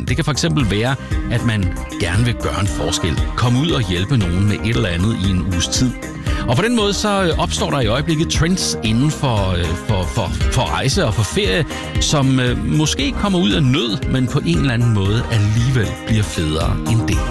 en. Det kan for eksempel være, at man gerne vil gøre en forskel. Komme ud og hjælpe nogen med et eller andet i en uges tid. Og på den måde så opstår der i øjeblikket trends inden for rejse og for ferie, som måske kommer ud af nød, men på en eller anden måde alligevel bliver federe end det.